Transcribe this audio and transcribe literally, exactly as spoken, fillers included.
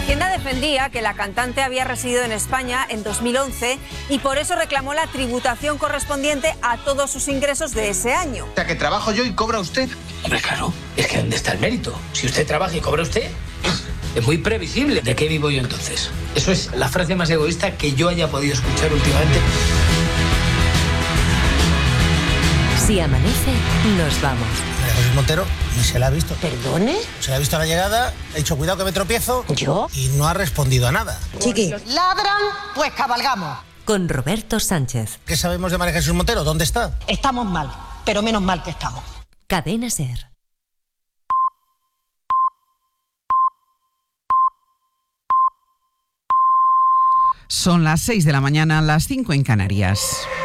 Hacienda defendía que la cantante había residido en España en dos mil once y por eso reclamó la tributación correspondiente a todos sus ingresos de ese año. O sea, que trabajo yo y cobra usted. Hombre, claro, es que ¿dónde está el mérito? Si usted trabaja y cobra usted, es muy previsible. ¿De qué vivo yo entonces? Eso es la frase más egoísta que yo haya podido escuchar últimamente. Si amanece, nos vamos. María Jesús Montero ni se la ha visto. ¿Perdone? Se la ha visto a la llegada, ha dicho cuidado que me tropiezo. ¿Yo? Y no ha respondido a nada. Chiqui, ladran, pues cabalgamos. Con Roberto Sánchez. ¿Qué sabemos de María Jesús Montero? ¿Dónde está? Estamos mal, pero menos mal que estamos. Cadena SER. Son las seis de la mañana, las cinco en Canarias.